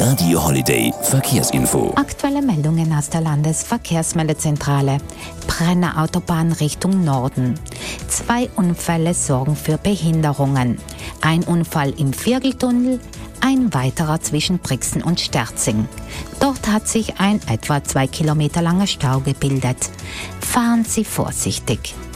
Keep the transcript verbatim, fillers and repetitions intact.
Radio Holiday Verkehrsinfo. Aktuelle Meldungen aus der Landesverkehrsmeldezentrale. Brenner Autobahn Richtung Norden. Zwei Unfälle sorgen für Behinderungen. Ein Unfall im Viergeltunnel, ein weiterer zwischen Brixen und Sterzing. Dort hat sich ein etwa zwei Kilometer langer Stau gebildet. Fahren Sie vorsichtig.